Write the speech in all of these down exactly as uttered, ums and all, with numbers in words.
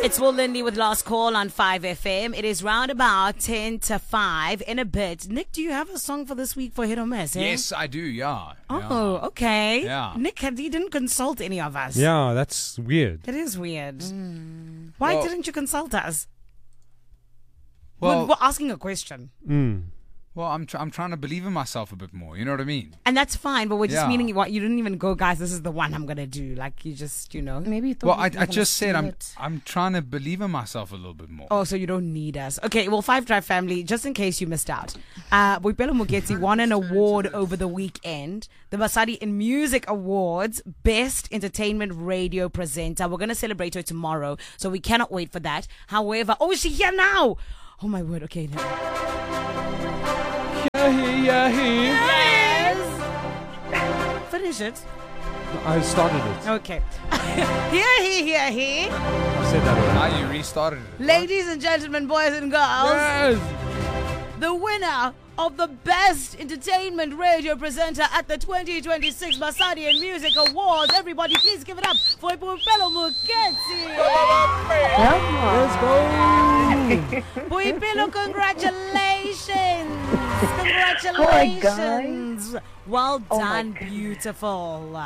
It's Will Lindy with Last Call on five F M. It is round about ten to five in a bit. Nick, do you have a song for this week for Hit or Miss? Eh? Yes, I do, yeah. Oh, yeah. okay. Yeah. Nick, he didn't consult any of us. Yeah, that's weird. It is weird. Mm. Why Well- didn't you consult us? Well, we're, we're asking a question. Mm. well I'm, tr- I'm trying to believe in myself a bit more. You know what I mean? And that's fine, but we're just Yeah. meaning what you didn't even go, guys, this is the one I'm going to do. Like, you just, you know. Maybe you thought Well, we I, were I gonna just said steal I'm it. I'm trying to believe in myself a little bit more. Oh, so you don't need us. Okay, well, Five Drive family, just in case you missed out, uh, Boipelo Mugeti won an award over the weekend. The Basadi in Music Awards, Best Entertainment Radio Presenter. We're going to celebrate her tomorrow, so we cannot wait for that. However, oh, is she here now? Oh, my word. Okay, now. Yeah, yeah, Yes! Finish it. I started it. Okay. Here, here, here, here. I said that already. Now you restarted it. Ladies and gentlemen, boys and girls. Yes! The winner of the Best Entertainment Radio Presenter at the twenty twenty-six Basadi and Music Awards. Everybody, please give it up for Boipelo Mugeti. Let's go! Boipelo, congratulations! Congratulations! Well Oh my done, goodness. beautiful.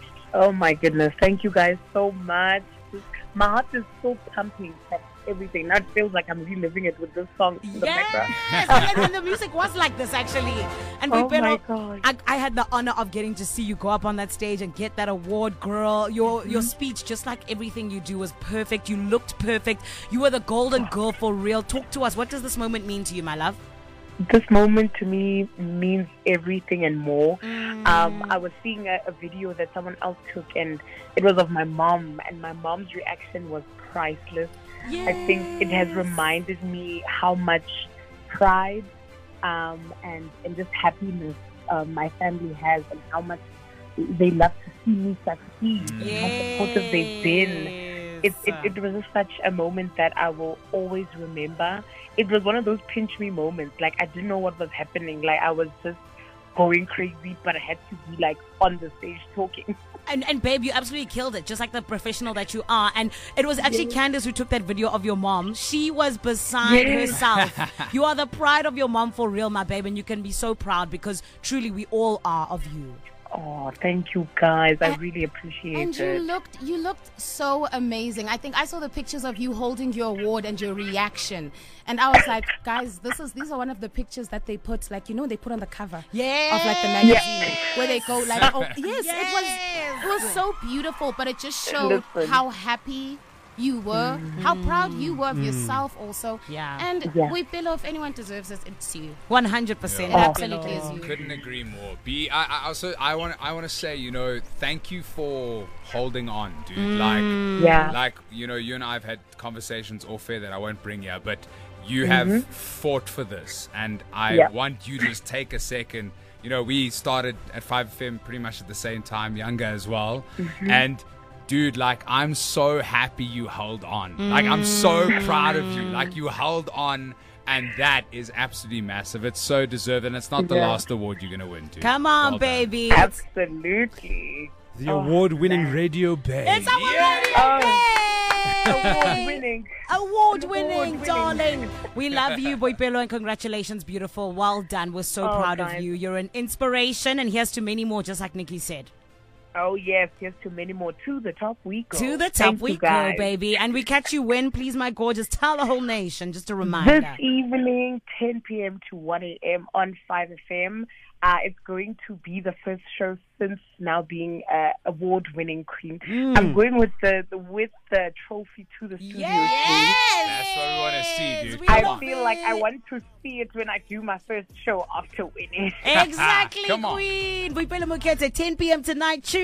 Oh my goodness. Thank you guys so much. My heart is so pumping from everything. Now it feels like I'm reliving it with this song in the background. Yes, and, and the music was like this actually. And Oh Boipelo, my God. I, I had the honor of getting to see you go up on that stage and get that award, girl. Your Mm-hmm. your speech, just like everything you do, was perfect. You looked perfect. You were the golden girl for real. Talk to us. What does this moment mean to you, my love? This moment to me means everything and more. Um, I was seeing a, a video that someone else took, and it was of my mom, and my mom's reaction was priceless. I think it has reminded me how much pride um, and, and just happiness uh, my family has, and how much they love to see me succeed, and how supportive they've been. It, it, it was just such a moment that I will always remember. It was one of those pinch me moments. Like, I didn't know what was happening. Like, I was just going crazy, but I had to be like on the stage talking. And, and babe, you absolutely killed it, just like the professional that you are. And it was actually Candace who took that video of your mom. She was beside Yes. herself. You are the pride of your mom for real, my babe, and you can be so proud because truly we all are of you. Oh, thank you guys. I And- really appreciate And you it. looked, you looked so amazing. I think I saw the pictures of you holding your award and your reaction, and I was like, guys, this is these are one of the pictures that they put, like you know, they put on the cover Yeah. of like the magazine where they go like, oh yes, Yes. it was, it was so beautiful, but it just showed Listen. how happy you were, how proud you were of yourself also. Yeah. And Yeah. Boipelo, if anyone deserves this, it's you. one hundred percent. It absolutely is you. Couldn't agree more. B, I, I also I want I want to say, you know, thank you for holding on, dude. Like Yeah. like you know, you and I have had conversations off air that I won't bring here, but you have fought for this, and I Yeah. want you to just take a second. You know, we started at five F M pretty much at the same time, younger as well, and. Dude, like, I'm so happy you held on. Like, I'm so proud of you. Like, you held on, and that is absolutely massive. It's so deserved, and it's not the Yeah. last award you're going to win, dude. Come on, Well done. baby. Absolutely. The Oh, award-winning thanks. radio babe. It's our Oh, radio award babe. winning. Award winning, Award-winning. darling. We love you, Boipelo, and congratulations, beautiful. Well done. We're so Oh, proud of guys. you. You're an inspiration, and here's to many more, just like Nikki said. Oh, yes. Here's to many more. To the top we go. To the top Thank we you, go, guys. baby. And we catch you when, please, my gorgeous. Tell the whole nation, just a reminder. This evening, ten p.m. to one a.m. on five F M. Uh, it's going to be the first show since now being uh, award-winning Queen. I'm going with the, the with the trophy to the studio. Yes! That's what we want to see, dude. We Come I love on. feel like I want to see it when I do my first show after winning. Exactly, Come on. Queen. Boipelo Mugeti, ten p.m. tonight.